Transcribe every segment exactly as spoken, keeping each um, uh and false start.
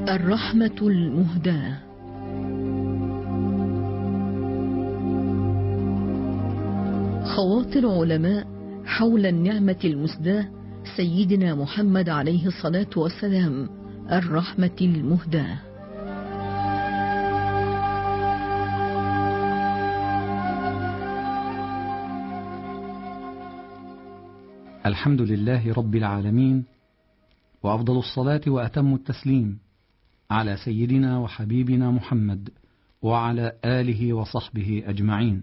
الرحمة المهداة. خواطر علماء حول النعمة المسداة سيدنا محمد عليه الصلاة والسلام، الرحمة المهداة. الحمد لله رب العالمين، وأفضل الصلاة وأتم التسليم على سيدنا وحبيبنا محمد وعلى آله وصحبه أجمعين.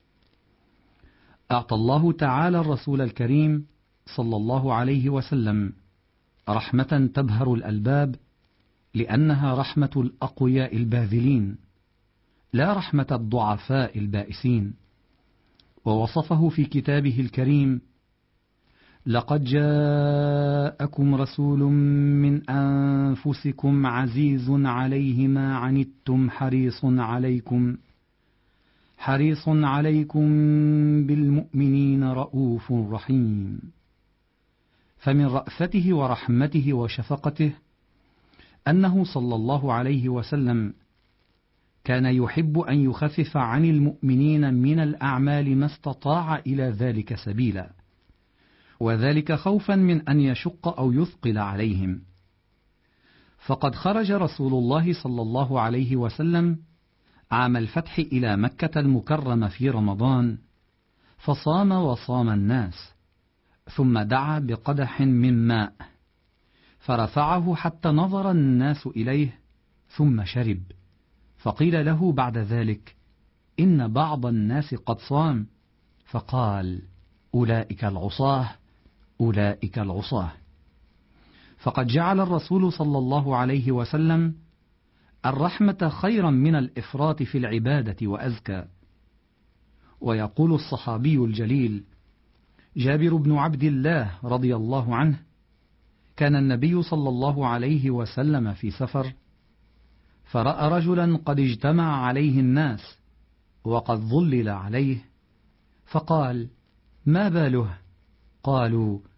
أعطى الله تعالى الرسول الكريم صلى الله عليه وسلم رحمة تبهر الألباب، لأنها رحمة الأقوياء الباذلين، لا رحمة الضعفاء البائسين. ووصفه في كتابه الكريم: لقد جاءكم رسول من أنفسكم عزيز عليه ما عنتم حريص عليكم حريص عليكم بالمؤمنين رؤوف رحيم. فمن رأفته ورحمته وشفقته أنه صلى الله عليه وسلم كان يحب أن يخفف عن المؤمنين من الأعمال ما استطاع إلى ذلك سبيلا، وذلك خوفا من أن يشق أو يثقل عليهم. فقد خرج رسول الله صلى الله عليه وسلم عام الفتح إلى مكة المكرمة في رمضان، فصام وصام الناس، ثم دعا بقدح من ماء فرفعه حتى نظر الناس إليه، ثم شرب. فقيل له بعد ذلك: إن بعض الناس قد صام. فقال: أولئك العصاة أولئك العصاة. فقد جعل الرسول صلى الله عليه وسلم الرحمة خيرا من الإفراط في العبادة وأزكى. ويقول الصحابي الجليل جابر بن عبد الله رضي الله عنه: كان النبي صلى الله عليه وسلم في سفر، فرأى رجلا قد اجتمع عليه الناس وقد ظلل عليه، فقال: ما باله؟ قالوا: